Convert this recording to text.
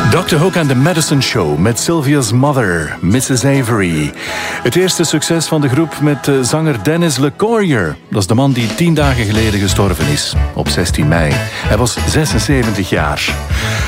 Dr. Hook and the Medicine Show met Sylvia's Mother, Mrs. Avery. Het eerste succes van de groep met zanger Dennis LeCourier. Dat is de man die 10 dagen geleden gestorven is, op 16 mei. Hij was 76 jaar.